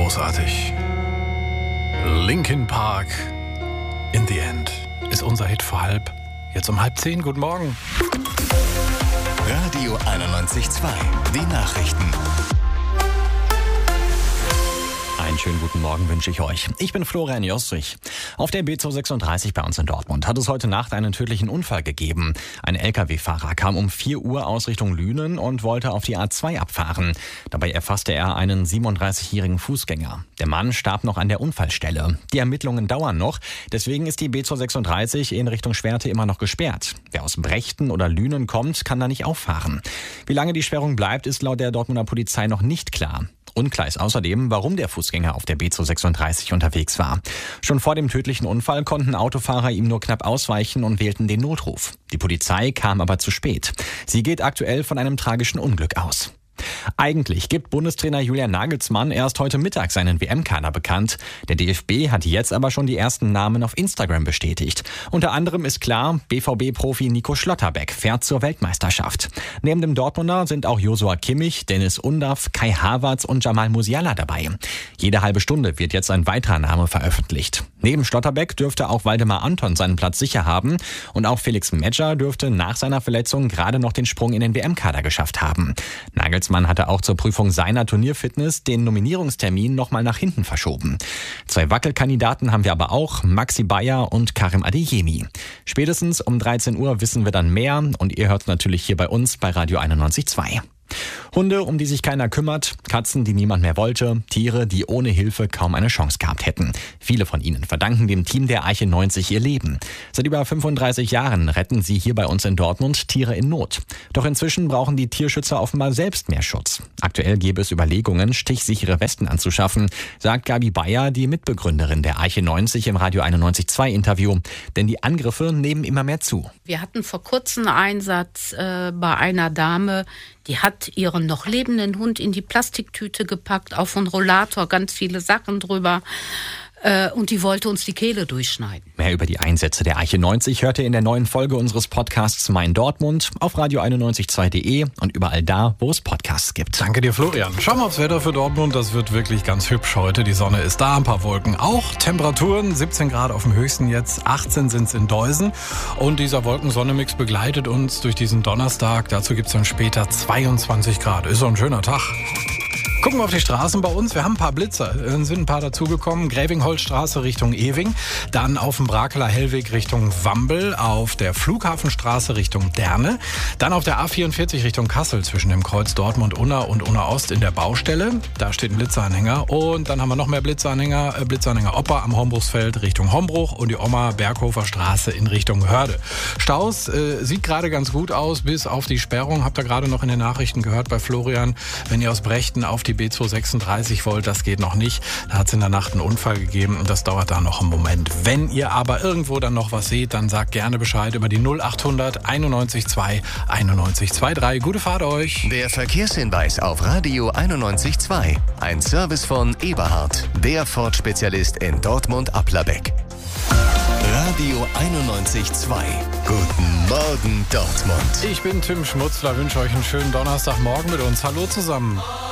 großartig. Linkin Park, In the End, ist unser Hit vor halb. Jetzt um 9:30. Guten Morgen. Radio 91.2, die Nachrichten. Einen schönen guten Morgen wünsche ich euch. Ich bin Florian Jostrich. Auf der B236 bei uns in Dortmund hat es heute Nacht einen tödlichen Unfall gegeben. Ein Lkw-Fahrer kam um 4 Uhr aus Richtung Lünen und wollte auf die A2 abfahren. Dabei erfasste er einen 37-jährigen Fußgänger. Der Mann starb noch an der Unfallstelle. Die Ermittlungen dauern noch, deswegen ist die B236 in Richtung Schwerte immer noch gesperrt. Wer aus Brechten oder Lünen kommt, kann da nicht auffahren. Wie lange die Sperrung bleibt, ist laut der Dortmunder Polizei noch nicht klar. Unklar ist außerdem, warum der Fußgänger auf der B236 unterwegs war. Schon vor dem tödlichen Unfall konnten Autofahrer ihm nur knapp ausweichen und wählten den Notruf. Die Polizei kam aber zu spät. Sie geht aktuell von einem tragischen Unglück aus. Eigentlich gibt Bundestrainer Julian Nagelsmann erst heute Mittag seinen WM-Kader bekannt. Der DFB hat jetzt aber schon die ersten Namen auf Instagram bestätigt. Unter anderem ist klar, BVB-Profi Nico Schlotterbeck fährt zur Weltmeisterschaft. Neben dem Dortmunder sind auch Joshua Kimmich, Dennis Undaff, Kai Havertz und Jamal Musiala dabei. Jede halbe Stunde wird jetzt ein weiterer Name veröffentlicht. Neben Schlotterbeck dürfte auch Waldemar Anton seinen Platz sicher haben. Und auch Felix Metscher dürfte nach seiner Verletzung gerade noch den Sprung in den WM-Kader geschafft haben. Nagelsmann hatte auch zur Prüfung seiner Turnierfitness den Nominierungstermin nochmal nach hinten verschoben. 2 Wackelkandidaten haben wir aber auch, Maxi Bayer und Karim Adeyemi. Spätestens um 13 Uhr wissen wir dann mehr und ihr hört natürlich hier bei uns bei Radio 91.2. Hunde, um die sich keiner kümmert, Katzen, die niemand mehr wollte, Tiere, die ohne Hilfe kaum eine Chance gehabt hätten. Viele von ihnen verdanken dem Team der Arche 90 ihr Leben. Seit über 35 Jahren retten sie hier bei uns in Dortmund Tiere in Not. Doch inzwischen brauchen die Tierschützer offenbar selbst mehr Schutz. Aktuell gäbe es Überlegungen, stichsichere Westen anzuschaffen, sagt Gabi Bayer, die Mitbegründerin der Arche 90 im Radio 91.2 Interview. Denn die Angriffe nehmen immer mehr zu. Wir hatten vor kurzem einen Einsatz bei einer Dame, die hat ihren noch lebenden Hund in die Plastiktüte gepackt, auf einen Rollator, ganz viele Sachen drüber. Und die wollte uns die Kehle durchschneiden. Mehr über die Einsätze der Arche 90 hört ihr in der neuen Folge unseres Podcasts Mein Dortmund auf radio912.de und überall da, wo es Podcasts gibt. Danke dir, Florian. Schauen wir aufs Wetter für Dortmund. Das wird wirklich ganz hübsch heute. Die Sonne ist da, ein paar Wolken auch. Temperaturen 17 Grad auf dem höchsten jetzt, 18 sind es in Deusen. Und dieser Wolken-Sonne-Mix begleitet uns durch diesen Donnerstag. Dazu gibt es dann später 22 Grad. Ist so ein schöner Tag. Gucken wir auf die Straßen bei uns. Wir haben ein paar Blitzer, sind ein paar dazugekommen. Grävingholzstraße Richtung Ewing, dann auf dem Brakeler Hellweg Richtung Wambel, auf der Flughafenstraße Richtung Derne, dann auf der A44 Richtung Kassel zwischen dem Kreuz Dortmund-Unna und Unna-Ost in der Baustelle. Da steht ein Blitzeranhänger und dann haben wir noch mehr Blitzeranhänger Opper am Hombruchsfeld Richtung Hombruch und die Oma-Berghofer Straße in Richtung Hörde. Staus sieht gerade ganz gut aus, bis auf die Sperrung. Habt ihr gerade noch in den Nachrichten gehört bei Florian, wenn ihr aus Brechten auf die B236 wollt, das geht noch nicht. Da hat es in der Nacht einen Unfall gegeben und das dauert da noch einen Moment. Wenn ihr aber irgendwo dann noch was seht, dann sagt gerne Bescheid über die 0800 91 2 91 23. Gute Fahrt euch. Der Verkehrshinweis auf Radio 91.2. Ein Service von Eberhard, der Ford-Spezialist in Dortmund-Applerbeck. Radio 91.2. Guten Morgen, Dortmund. Ich bin Tim Schmutzler, wünsche euch einen schönen Donnerstagmorgen mit uns. Hallo zusammen.